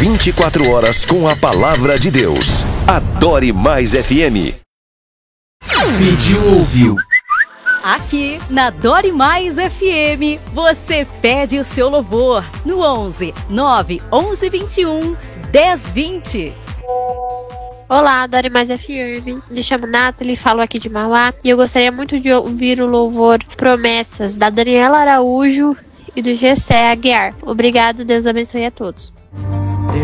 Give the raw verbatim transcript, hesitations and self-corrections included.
vinte e quatro horas com a palavra de Deus. Adore Mais F M. Pediu, ouviu. Aqui na Adore Mais F M, você pede o seu louvor no onze nove onze vinte e um dez vinte. Olá, Adore Mais F M. Me chamo Nathalie, falo aqui de Mauá e eu gostaria muito de ouvir o louvor Promessas da Daniela Araújo e do Gessé Aguiar. Obrigado, Deus abençoe a todos.